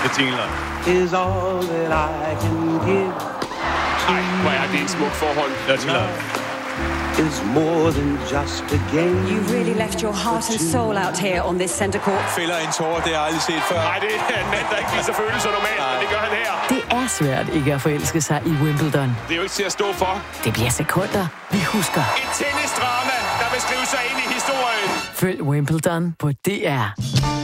betingelser. Is all that I can give. Ej, hvor er det et smukt forhold. Dirty Love. Is more than just a game. You really left your heart and soul out here on this center court. Fælder en tårer, det har jeg aldrig set før. Nej, det er en mand, der ikke viser følelser normalt, men det gør han her. Det er svært ikke at forelske sig i Wimbledon. Det er jo ikke til at stå for. Det bliver sekunder, vi husker. Et tennisdrama, der vil skrive sig ind i historien. Følg Wimbledon på DR.